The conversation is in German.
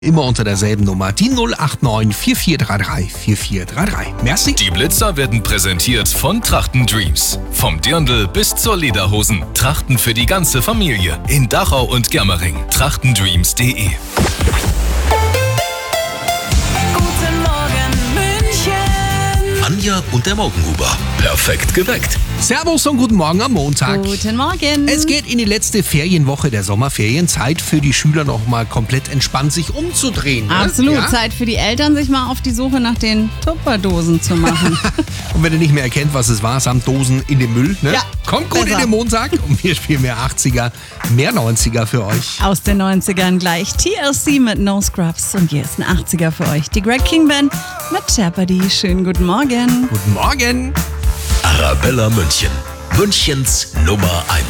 Immer unter derselben Nummer, die 089 4433 4433. Merci. Die Blitzer werden präsentiert von Trachten Dreams. Vom Dirndl bis zur Lederhosen. Trachten für die ganze Familie. In Dachau und Germering. trachtendreams.de. Guten Morgen, München. Anja und der Morgenhuber. Perfekt geweckt. Servus und guten Morgen am Montag. Guten Morgen. Es geht in die letzte Ferienwoche der Sommerferien. Zeit für die Schüler noch mal komplett entspannt sich umzudrehen. Ne? Absolut. Ja? Zeit für die Eltern, sich mal auf die Suche nach den Tupperdosen zu machen. Und wenn ihr nicht mehr erkennt, was es war, samt Dosen in den Müll. Ne? Ja, Kommt gut besser. in den Montag und wir spielen mehr 80er, mehr 90er für euch. Aus den 90ern gleich TLC mit No Scrubs. Und hier ist ein 80er für euch. Die Greg King Band mit Jeopardy. Schönen guten Morgen. Guten Morgen. Arabella München. Münchens Nummer 1